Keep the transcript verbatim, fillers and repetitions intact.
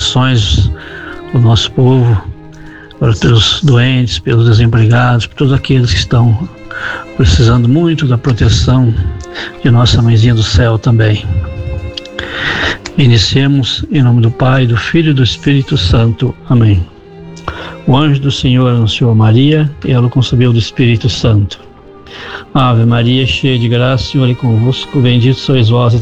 orações do nosso povo, pelos doentes, pelos desempregados, por todos aqueles que estão precisando muito da proteção de nossa Mãezinha do Céu também. Iniciemos em nome do Pai, do Filho e do Espírito Santo. Amém. O anjo do Senhor anunciou a Maria e ela o concebeu do Espírito Santo. Ave Maria, cheia de graça, o Senhor é convosco, bendito sois vós